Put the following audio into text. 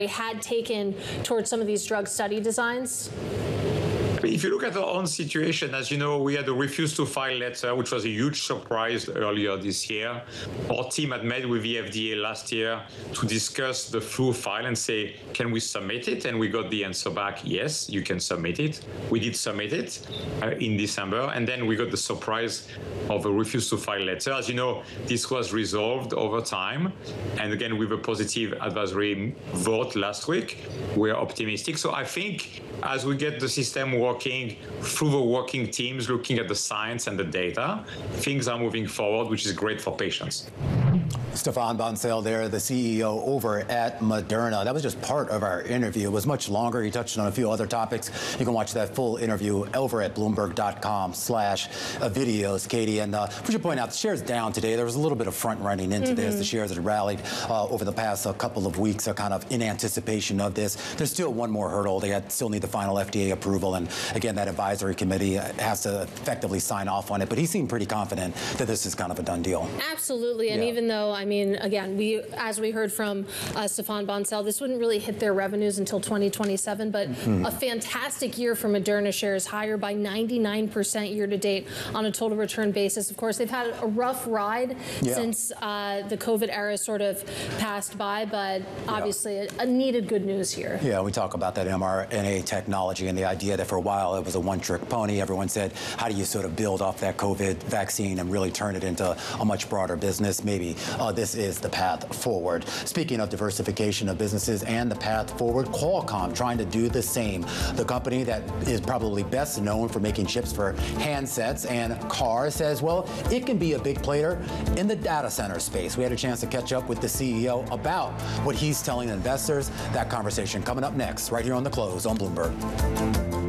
had taken towards some of these drug study designs? If you look at our own situation, as you know, we had a refuse to file letter, which was a huge surprise earlier this year. Our team had met with the FDA last year to discuss the flu file and say, can we submit it? And we got the answer back, yes, you can submit it. We did submit it in December. And then we got the surprise of a refuse to file letter. As you know, this was resolved over time. And again, with a positive advisory vote last week, we're optimistic. So I think as we get the system working through the working teams, looking at the science and the data, things are moving forward, which is great for patients. Stéphane Bancel there, the CEO over at Moderna. That was just part of our interview. It was much longer. He touched on a few other topics. You can watch that full interview over at Bloomberg.com/videos, Katie. And we should point out, the shares down today. There was a little bit of front running into this. The shares had rallied over the past couple of weeks, are kind of in anticipation of this. There's still one more hurdle. They still need the final FDA approval. And again, that advisory committee has to effectively sign off on it. But he seemed pretty confident that this is kind of a done deal. Absolutely. And even though, I mean, again, as we heard from Stéphane Bancel, this wouldn't really hit their revenues until 2027, but a fantastic year for Moderna shares, higher by 99% year to date on a total return basis. Of course, they've had a rough ride since the COVID era sort of passed by, but obviously a needed good news here. Yeah, we talk about that mRNA technology and the idea that for a while it was a one-trick pony. Everyone said, how do you sort of build off that COVID vaccine and really turn it into a much broader business? Maybe this is the path forward. Speaking of diversification of businesses and the path forward, Qualcomm trying to do the same. The company that is probably best known for making chips for handsets and cars says, well, it can be a big player in the data center space. We had a chance to catch up with the CEO about what he's telling investors. That conversation coming up next, right here on The Close on Bloomberg.